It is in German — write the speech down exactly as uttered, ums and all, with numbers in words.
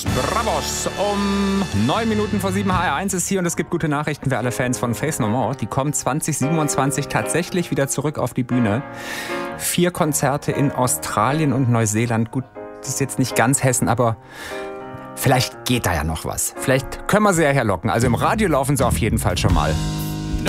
Bravos! Um neun Minuten vor sieben H R eins ist hier und es gibt gute Nachrichten für alle Fans von Faith No More. Die kommen zwanzig siebenundzwanzig tatsächlich wieder zurück auf die Bühne. Vier Konzerte in Australien und Neuseeland. Gut, das ist jetzt nicht ganz Hessen, aber vielleicht geht da ja noch was. Vielleicht können wir sie ja herlocken. Also im Radio laufen sie auf jeden Fall schon mal.